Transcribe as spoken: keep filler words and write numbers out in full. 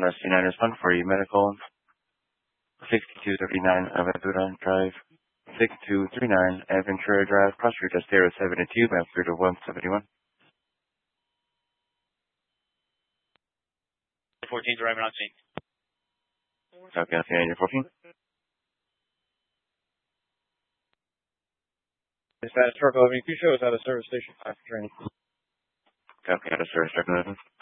R C nine respond for you. Medical sixty-two thirty-nine Aventura Drive, sixty-two thirty-nine Aventura Drive, cross route Estero seventy-two, map through to one seventy-one. fourteen arriving on scene. Copy on scene, fourteen. Dispatch Truck eleven, you show us at a service station after training. Copy out of service truck eleven.